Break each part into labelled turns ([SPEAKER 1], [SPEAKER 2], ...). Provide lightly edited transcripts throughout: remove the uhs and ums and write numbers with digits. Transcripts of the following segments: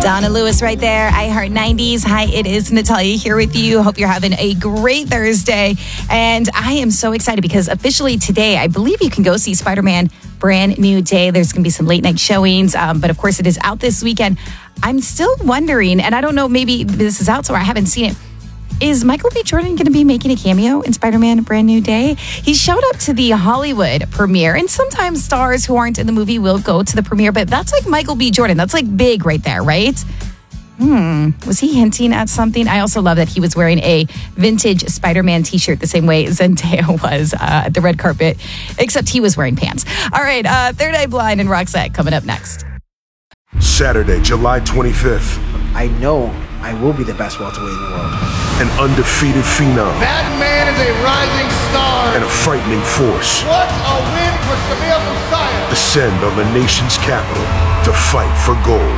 [SPEAKER 1] Donna Lewis right there. I Heart 90s. Hi, it is Natalia here with you. Hope you're having a great Thursday. And I am so excited because officially today, I believe you can go see Spider-Man Brand New Day. There's going to be some late night showings. But of course, it is out this weekend. I'm still wondering, and I don't know, maybe this is out, so I haven't seen it. Is Michael B. Jordan going to be making a cameo in Spider-Man Brand New Day? He showed up to the Hollywood premiere, and sometimes stars who aren't in the movie will go to the premiere, but that's like Michael B. Jordan. That's like big right there, right? Was he hinting at something? I also love that he was wearing a vintage Spider-Man t-shirt the same way Zendaya was at the red carpet, except he was wearing pants. All right, Third Eye Blind and Roxette coming up next.
[SPEAKER 2] Saturday, July 25th.
[SPEAKER 3] I know I will be the best welterweight in the world.
[SPEAKER 2] An undefeated phenom.
[SPEAKER 4] That man is a rising star.
[SPEAKER 2] And a frightening force.
[SPEAKER 4] What a win for Shamil Musayev.
[SPEAKER 2] Descend on the nation's capital to fight for gold.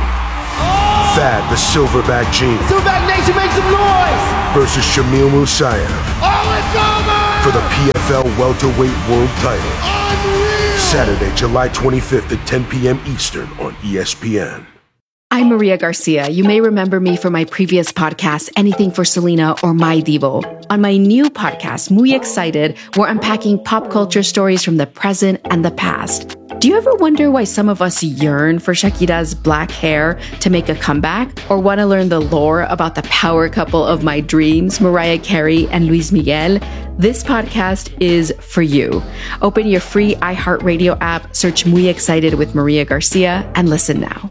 [SPEAKER 2] Thad the Silverback Gene.
[SPEAKER 4] Silverback Nation, make some noise.
[SPEAKER 2] Versus Shamil Musayev.
[SPEAKER 4] Oh, it's over.
[SPEAKER 2] For the PFL welterweight world title.
[SPEAKER 4] Unreal.
[SPEAKER 2] Saturday, July 25th at 10 p.m. Eastern on ESPN.
[SPEAKER 5] I'm Maria Garcia. You may remember me from my previous podcast, Anything for Selena or My Divo. On my new podcast, Muy Excited, we're unpacking pop culture stories from the present and the past. Do you ever wonder why some of us yearn for Shakira's black hair to make a comeback? Or want to learn the lore about the power couple of my dreams, Mariah Carey and Luis Miguel? This podcast is for you. Open your free iHeartRadio app, search Muy Excited with Maria Garcia, and listen now.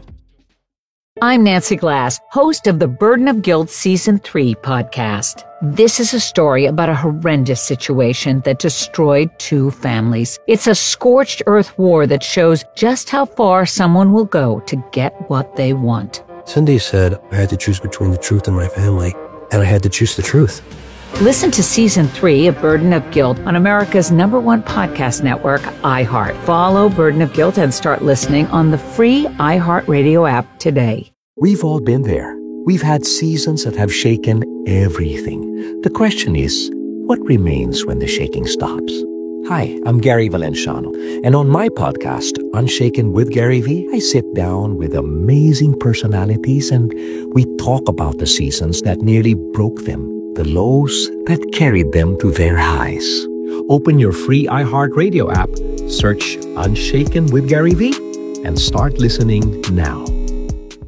[SPEAKER 6] I'm Nancy Glass, host of the Burden of Guilt Season 3 podcast. This is a story about a horrendous situation that destroyed 2 families. It's a scorched earth war that shows just how far someone will go to get what they want.
[SPEAKER 7] Cindy said I had to choose between the truth and my family, and I had to choose the truth.
[SPEAKER 6] Listen to Season 3 of Burden of Guilt on America's #1 podcast network, iHeart. Follow Burden of Guilt and start listening on the free iHeartRadio app today.
[SPEAKER 8] We've all been there. We've had seasons that have shaken everything. The question is, what remains when the shaking stops? Hi, I'm Gary Valenciano, and on my podcast, Unshaken with Gary V, I sit down with amazing personalities and we talk about the seasons that nearly broke them, the lows that carried them to their highs. Open your free iHeartRadio app, search Unshaken with Gary V, and start listening now.